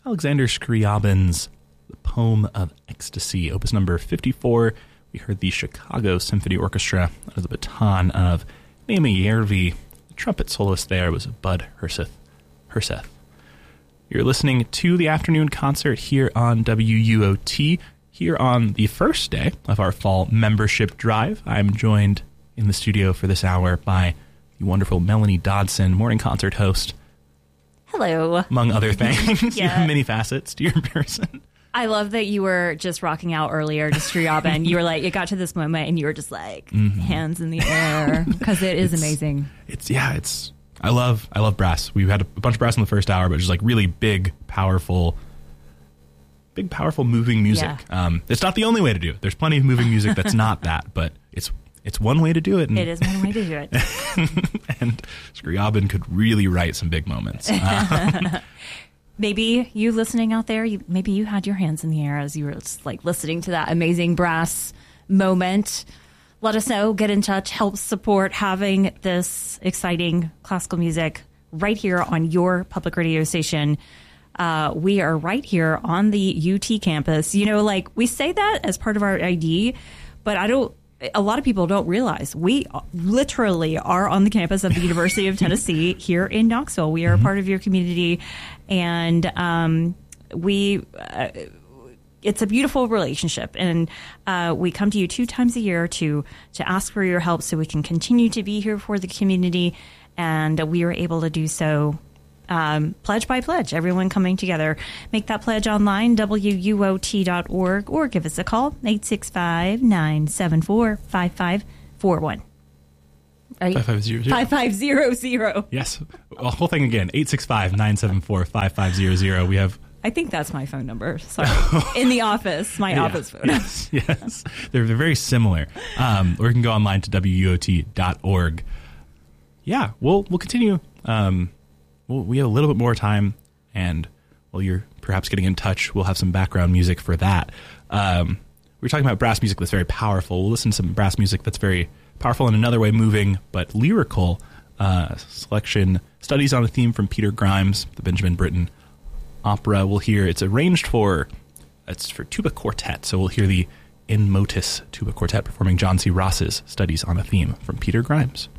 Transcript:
Alexander Scriabin's The Poem of Ecstasy, opus number 54. We heard the Chicago Symphony Orchestra under the baton of Naomi Järvi. The trumpet soloist there was Bud Herseth. You're listening to the afternoon concert here on WUOT. Here on the first day of our fall membership drive, I'm joined in the studio for this hour by the wonderful Melanie Dodson, morning concert host. Hello. Among other things. Yeah. You have many facets to your person. I love that you were just rocking out earlier to Scriabin. You were like, it got to this moment and you were just like, hands in the air, because it is amazing. I love brass. We had a bunch of brass in the first hour, but just like really big, powerful moving music. Yeah. It's not the only way to do it. There's plenty of moving music that's not that, but it's one way to do it. And it is one way to do it. and Scriabin could really write some big moments. Maybe you listening out there, maybe you had your hands in the air as you were just like listening to that amazing brass moment. Let us know, get in touch, help support having this exciting classical music right here on your public radio station. We are right here on the UT campus. You know, like we say that as part of our ID, but a lot of people don't realize we literally are on the campus of the University of Tennessee here in Knoxville. We are a part of your community, and it's a beautiful relationship. And we come to you 2 times a year to ask for your help so we can continue to be here for the community, and we are able to do so pledge by pledge, everyone coming together. Make that pledge online, WUOT.org, or give us a call, 865-974-5541. Right? 5500. 5500. Yes. The whole thing again, 865-974-5500. We have... I think that's my phone number. Sorry. In the office, my office phone. Yes. They're very similar. Or you can go online to WUOT.org. Yeah, we'll continue... we have a little bit more time, and while you're perhaps getting in touch, we'll have some background music for that. We're talking about brass music that's very powerful. We'll listen to some brass music that's very powerful in another way, moving but lyrical selection. Studies on a theme from Peter Grimes, the Benjamin Britten opera. We'll hear, it's for tuba quartet, so we'll hear the In Motus tuba quartet performing John C. Ross's Studies on a Theme from Peter Grimes.